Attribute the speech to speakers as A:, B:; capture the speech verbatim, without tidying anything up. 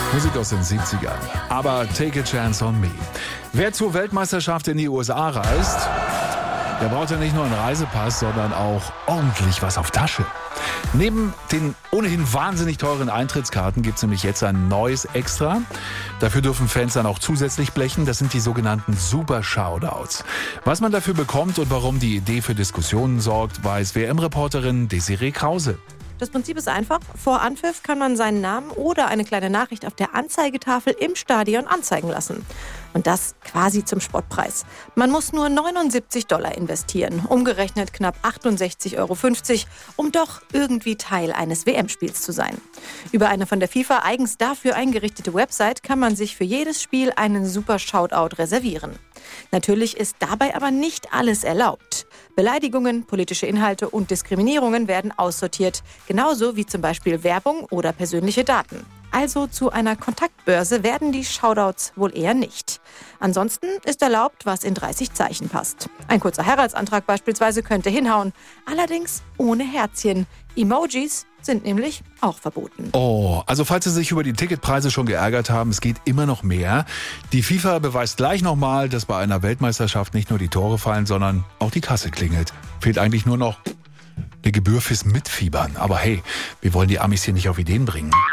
A: Musik aus den siebzigern. Aber Take a Chance on Me. Wer zur Weltmeisterschaft in die U S A reist, der braucht ja nicht nur einen Reisepass, sondern auch ordentlich was auf Tasche. Neben den ohnehin wahnsinnig teuren Eintrittskarten gibt es nämlich jetzt ein neues Extra. Dafür dürfen Fans dann auch zusätzlich blechen. Das sind die sogenannten Super-Shoutouts. Was man dafür bekommt und warum die Idee für Diskussionen sorgt, weiß W M-Reporterin Desiree Krause.
B: Das Prinzip ist einfach. Vor Anpfiff kann man seinen Namen oder eine kleine Nachricht auf der Anzeigetafel im Stadion anzeigen lassen. Und das quasi zum Spottpreis. Man muss nur neunundsiebzig Dollar investieren, umgerechnet knapp achtundsechzig Euro fünfzig, um doch irgendwie Teil eines W M-Spiels zu sein. Über eine von der FIFA eigens dafür eingerichtete Website kann man sich für jedes Spiel einen super Shoutout reservieren. Natürlich ist dabei aber nicht alles erlaubt. Beleidigungen, politische Inhalte und Diskriminierungen werden aussortiert, genauso wie zum Beispiel Werbung oder persönliche Daten. Also zu einer Kontaktbörse werden die Shoutouts wohl eher nicht. Ansonsten ist erlaubt, was in dreißig Zeichen passt. Ein kurzer Heiratsantrag beispielsweise könnte hinhauen, allerdings ohne Herzchen. Emojis sind nämlich auch verboten.
A: Oh, also falls Sie sich über die Ticketpreise schon geärgert haben, es geht immer noch mehr. Die FIFA beweist gleich nochmal, dass bei einer Weltmeisterschaft nicht nur die Tore fallen, sondern auch die Kasse klingelt. Fehlt eigentlich nur noch eine Gebühr fürs Mitfiebern. Aber hey, wir wollen die Amis hier nicht auf Ideen bringen.